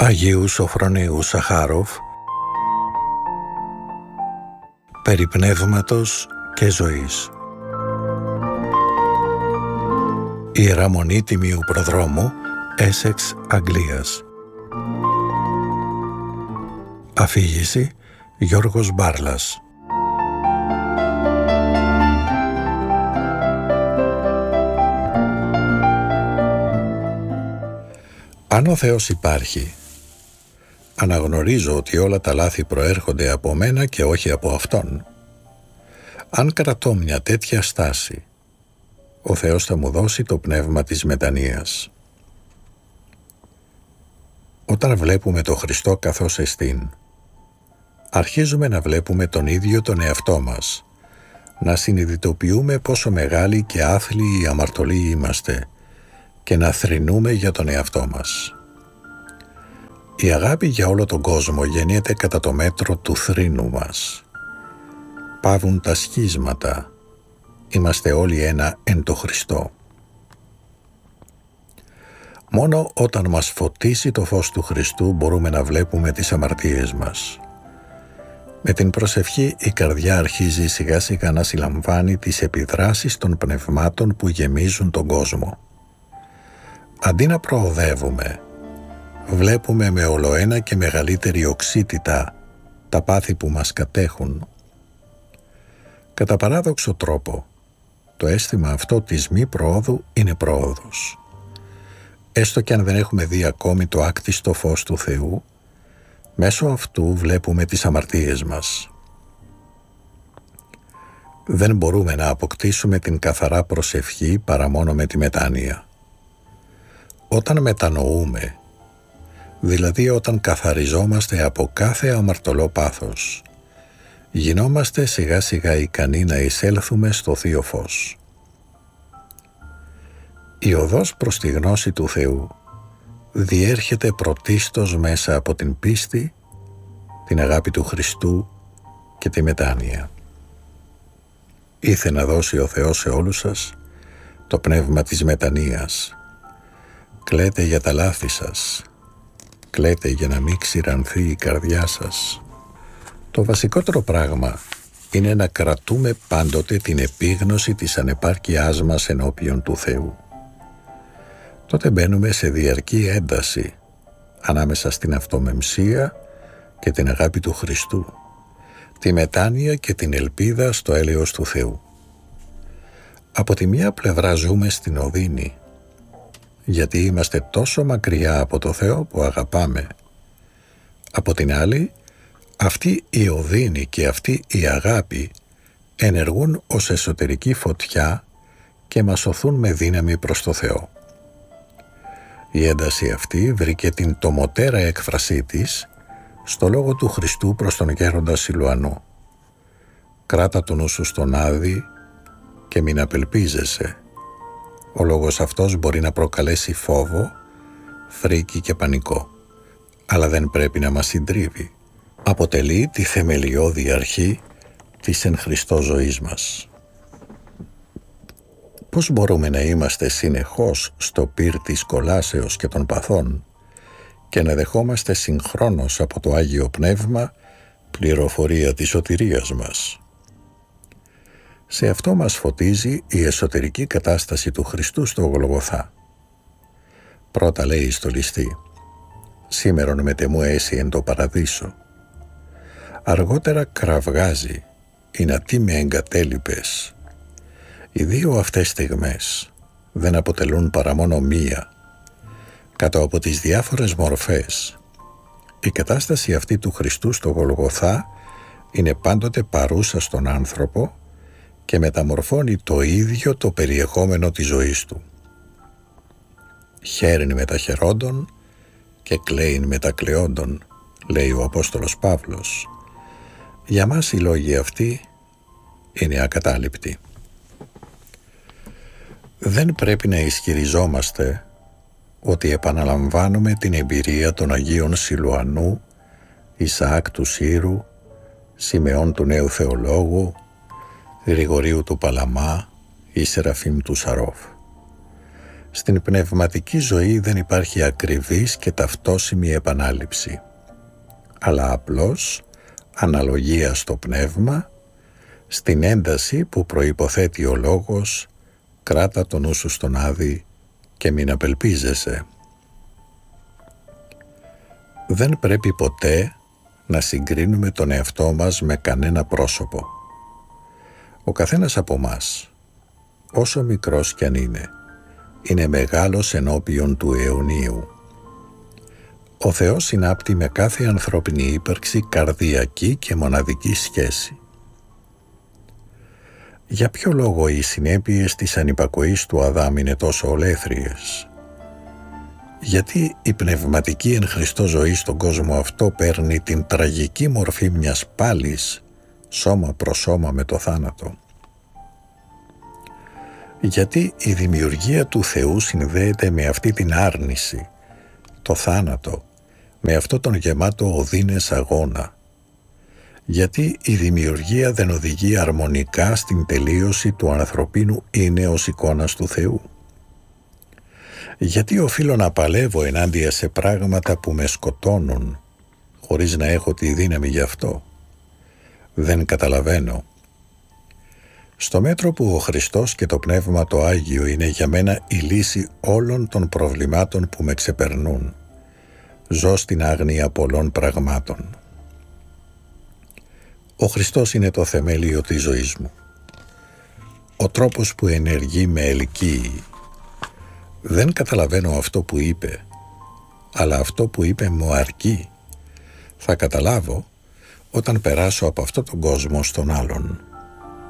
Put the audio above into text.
Αγίου Σοφρονίου Σαχάροφ, περί πνεύματος και ζωής. Ιερά Μονή Τιμίου Προδρόμου, Έσεξ, Αγγλίας. Αφήγηση Γιώργος Μπάρλας. Αν ο Θεός υπάρχει, αναγνωρίζω ότι όλα τα λάθη προέρχονται από μένα και όχι από Αυτόν. Αν κρατώ μια τέτοια στάση, ο Θεός θα μου δώσει το πνεύμα της μετανοίας. Όταν βλέπουμε το Χριστό καθώς εστίν, αρχίζουμε να βλέπουμε τον ίδιο τον εαυτό μας, να συνειδητοποιούμε πόσο μεγάλοι και άθλιοι αμαρτωλοί είμαστε και να θρηνούμε για τον εαυτό μας. Η αγάπη για όλο τον κόσμο γεννιέται κατά το μέτρο του θρήνου μας. Πάβουν τα σχίσματα. Είμαστε όλοι ένα εν το Χριστό. Μόνο όταν μας φωτίσει το φως του Χριστού μπορούμε να βλέπουμε τις αμαρτίες μας. Με την προσευχή η καρδιά αρχίζει σιγά σιγά να συλλαμβάνει τις επιδράσεις των πνευμάτων που γεμίζουν τον κόσμο. Αντί να προοδεύουμε, βλέπουμε με ολοένα και μεγαλύτερη οξύτητα τα πάθη που μας κατέχουν. Κατά παράδοξο τρόπο, το αίσθημα αυτό της μη προόδου είναι πρόοδος. Έστω και αν δεν έχουμε δει ακόμη το άκτιστο φως του Θεού, μέσω αυτού βλέπουμε τις αμαρτίες μας. Δεν μπορούμε να αποκτήσουμε την καθαρά προσευχή παρά μόνο με τη μετάνοια. Όταν μετανοούμε, δηλαδή όταν καθαριζόμαστε από κάθε αμαρτωλό πάθος, γινόμαστε σιγά σιγά ικανοί να εισέλθουμε στο Θείο Φως. Η οδός προς τη γνώση του Θεού διέρχεται πρωτίστως μέσα από την πίστη, την αγάπη του Χριστού και τη μετάνοια. Ήθε να δώσει ο Θεός σε όλους σας το πνεύμα της μετανοίας. Κλαίτε για τα λάθη σας. Κλαίτε για να μην ξηρανθεί η καρδιά σας. Το βασικότερο πράγμα είναι να κρατούμε πάντοτε την επίγνωση της ανεπάρκειάς μας ενώπιον του Θεού. Τότε μπαίνουμε σε διαρκή ένταση ανάμεσα στην αυτομεμψία και την αγάπη του Χριστού, τη μετάνοια και την ελπίδα στο έλεος του Θεού. Από τη μία πλευρά ζούμε στην οδύνη, γιατί είμαστε τόσο μακριά από το Θεό που αγαπάμε. Από την άλλη, αυτή η οδύνη και αυτή η αγάπη ενεργούν ως εσωτερική φωτιά και μας οθούν με δύναμη προς το Θεό. Η ένταση αυτή βρήκε την τομωτέρα έκφρασή της στο λόγο του Χριστού προς τον γέροντα Σιλουανό. «Κράτα το νου σου στον άδει και μην απελπίζεσαι». Ο λόγος αυτός μπορεί να προκαλέσει φόβο, φρίκη και πανικό, αλλά δεν πρέπει να μας συντρίβει. Αποτελεί τη θεμελιώδη αρχή της εν Χριστώ ζωής μας. Πώς μπορούμε να είμαστε συνεχώς στο πυρ της κολάσεως και των παθών και να δεχόμαστε συγχρόνως από το Άγιο Πνεύμα πληροφορία της σωτηρίας μας? Σε αυτό μας φωτίζει η εσωτερική κατάσταση του Χριστού στο Γολγοθά. Πρώτα λέει στο ληστή «Σήμερον μετεμού έσυ εν το παραδείσο». Αργότερα κραυγάζει «Εινά τι με εγκατέλειπες». Οι δύο αυτές στιγμές δεν αποτελούν παρά μόνο μία. Κάτω από τις διάφορες μορφές, η κατάσταση αυτή του Χριστού στο Γολγοθά είναι πάντοτε παρούσα στον άνθρωπο και μεταμορφώνει το ίδιο το περιεχόμενο της ζωής του. «Χαίρειν με τα χαιρόντων και κλαίειν με τα κλαιόντων», λέει ο Απόστολος Παύλος. Για μας οι λόγοι αυτοί είναι ακατάληπτοι. Δεν πρέπει να ισχυριζόμαστε ότι επαναλαμβάνουμε την εμπειρία των Αγίων Σιλουανού, Ισαάκ του Σύρου, Σιμεών του Νέου Θεολόγου, Γρηγορίου του Παλαμά ή Σεραφείμ του Σαρόφ. Στην πνευματική ζωή δεν υπάρχει ακριβής και ταυτόσιμη επανάληψη, αλλά απλώς αναλογία στο πνεύμα, στην ένταση που προϋποθέτει ο λόγος «Κράτα το νου σου στον άδει και μην απελπίζεσαι». Δεν πρέπει ποτέ να συγκρίνουμε τον εαυτό μας με κανένα πρόσωπο. Ο καθένας από μας, όσο μικρός κι αν είναι μεγάλος ενώπιον του αιωνίου. Ο Θεός συνάπτει με κάθε ανθρώπινη ύπαρξη καρδιακή και μοναδική σχέση. Για ποιο λόγο οι συνέπειες της ανυπακοής του Αδάμ είναι τόσο ολέθριες? Γιατί η πνευματική εν Χριστώ ζωή στον κόσμο αυτό παίρνει την τραγική μορφή μιας πάλης σώμα προς σώμα με το θάνατο? Γιατί η δημιουργία του Θεού συνδέεται με αυτή την άρνηση, το θάνατο, με αυτό τον γεμάτο οδύνες αγώνα? Γιατί η δημιουργία δεν οδηγεί αρμονικά στην τελείωση του ανθρωπίνου είναι ως εικόνας του Θεού? Γιατί οφείλω να παλεύω ενάντια σε πράγματα που με σκοτώνουν, χωρίς να έχω τη δύναμη γι' αυτό? Δεν καταλαβαίνω. Στο μέτρο που ο Χριστός και το Πνεύμα το Άγιο είναι για μένα η λύση όλων των προβλημάτων που με ξεπερνούν, ζω στην άγνοια πολλών πραγμάτων. Ο Χριστός είναι το θεμέλιο της ζωής μου. Ο τρόπος που ενεργεί με ελκύει. Δεν καταλαβαίνω αυτό που είπε, αλλά αυτό που είπε μου αρκεί. Θα καταλάβω όταν περάσω από αυτόν τον κόσμο στον άλλον.